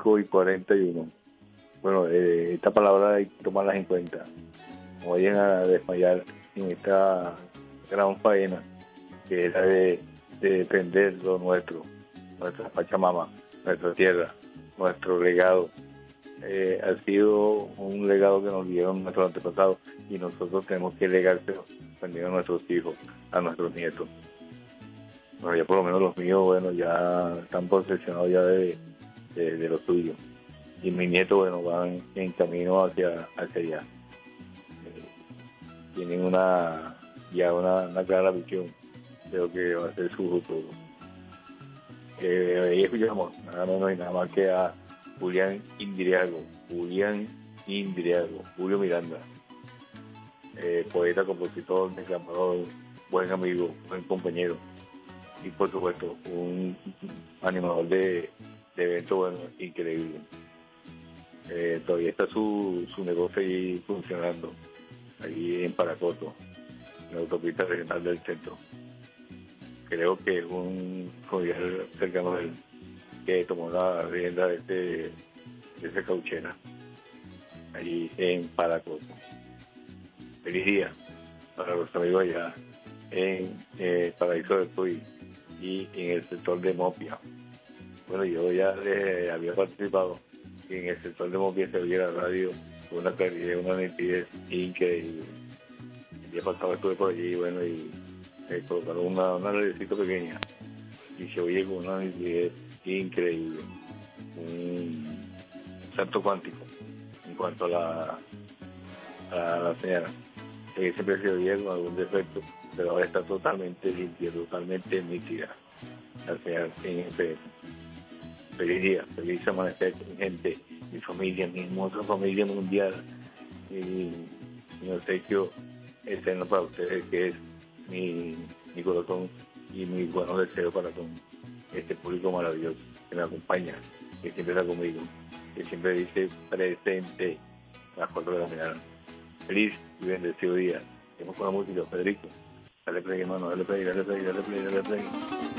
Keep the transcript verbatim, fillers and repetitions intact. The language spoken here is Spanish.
cinco y cuarenta y uno. Bueno, eh, esta palabra hay que tomarlas en cuenta. No vayan a desmayar en esta gran faena que era de, de defender lo nuestro, nuestra Pachamama, nuestra tierra, nuestro legado. Eh, ha sido un legado que nos dieron nuestros antepasados y nosotros tenemos que legárselo también a nuestros hijos, a nuestros nietos. Bueno, ya por lo menos los míos, bueno, ya están posesionados ya de, de, de lo suyo. Y mis nietos, bueno, van en camino hacia, hacia allá. Eh, tienen una, ya una, una clara visión de lo que va a ser su futuro. Eh, ahí escuchamos nada menos y nada más que a Julián Indriago, Julián Indriago, Julio Miranda, eh, poeta, compositor, declamador, buen amigo, buen compañero y por supuesto un animador de, de eventos bueno, increíble. Eh, todavía está su, su negocio ahí funcionando, ahí en Paracoto, en la autopista regional del centro. Creo que es un familiar cercano de él que tomó la rienda de, este, de esa cauchera, ahí en Paracoto. Feliz día para los amigos allá en eh, Paraíso del Tuy y en el sector de Mopia. Bueno, yo ya eh, había participado y en el sector de Mopia se oía la radio con una claridad, una nitidez increíble. El día pasado estuve por allí, bueno, y eh, colocaron una, una radiocita pequeña y se oye con una nitidez increíble. Un salto cuántico en cuanto a la, a la señal. Que siempre se oía con algún defecto, pero ahora está totalmente limpia, totalmente nítida. La señal en F M. Feliz día, feliz amanecer, gente, mi familia, mi hermosa familia mundial. Y mi obsequio eterno para ustedes, que es mi, mi corazón y mi buenos deseos para con este público maravilloso que me acompaña, que siempre está conmigo, que siempre dice presente a las cuatro de la mañana. Feliz y bendecido día. Tenemos con la música, Federico. Dale play, hermano, dale play, dale play, dale play, dale play.